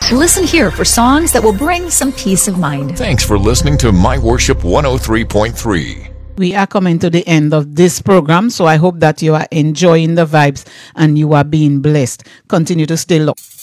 Listen here for songs that will bring some peace of mind. Thanks for listening to My Worship 103.3. We are coming to the end of this program, so I hope that you are enjoying the vibes and you are being blessed. Continue to stay locked.